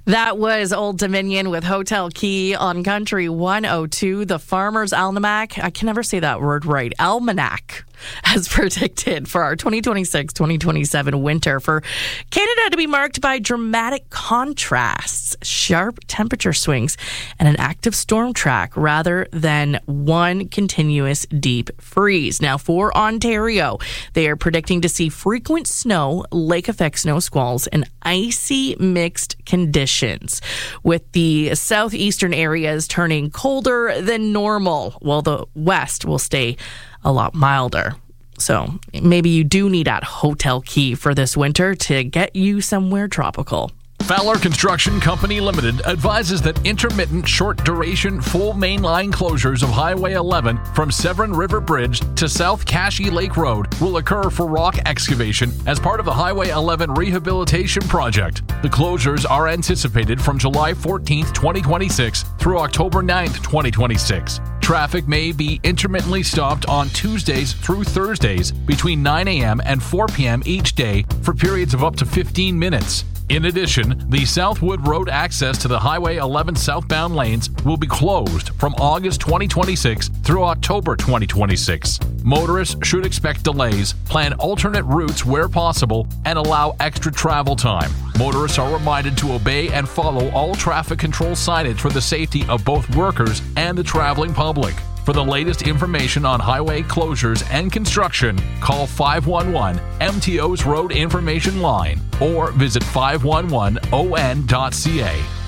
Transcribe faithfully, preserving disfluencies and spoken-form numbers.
That was Old Dominion with Hotel Key on Country one oh two. The Farmer's Almanac, I can never say that word right, Almanac, as predicted for our twenty twenty-six twenty twenty-seven winter for Canada to be marked by dramatic contrasts, sharp temperature swings, and an active storm track rather than one continuous deep freeze. Now, for Ontario, they are predicting to see frequent snow, lake effect snow squalls, and icy mixed conditions, with the southeastern areas turning colder than normal, while the west will stay a lot milder. So maybe you do need that Hotel Key for this winter to get you somewhere tropical. Fowler Construction Company Limited advises that intermittent short-duration full mainline closures of Highway eleven from Severn River Bridge to South Cashie Lake Road will occur for rock excavation as part of the Highway eleven rehabilitation project. The closures are anticipated from July fourteenth, twenty twenty-six through October ninth, twenty twenty-six. Traffic may be intermittently stopped on Tuesdays through Thursdays between nine a.m. and four p.m. each day for periods of up to fifteen minutes. In addition, the Southwood Road access to the Highway eleven southbound lanes will be closed from August twenty twenty-six through October twenty twenty-six. Motorists should expect delays, plan alternate routes where possible, and allow extra travel time. Motorists are reminded to obey and follow all traffic control signage for the safety of both workers and the traveling public. For the latest information on highway closures and construction, call five one one M T O's Road Information Line or visit five one one O N dot C A.